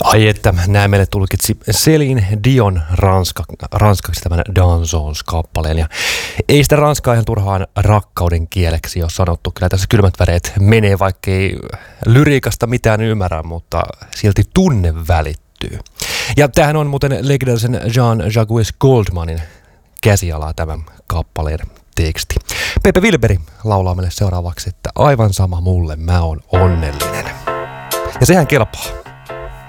Ai että, nämä meille tulkitsi Céline Dion ranskaksi tämän Dansons-kappaleen. Ja ei sitä ranskaa ihan turhaan rakkauden kieleksi ole sanottu. Kyllä tässä kylmät väreet menee, vaikkei lyriikasta mitään ymmärrä, mutta silti tunne välittyy. Ja tämähän on muuten legendaarisen Jean-Jacques Goldmanin käsialaa tämän kappaleen teksti. Pepe Wilberi laulaa meille seuraavaksi, että aivan sama mulle, mä oon onnellinen. Ja sehän kelpaa.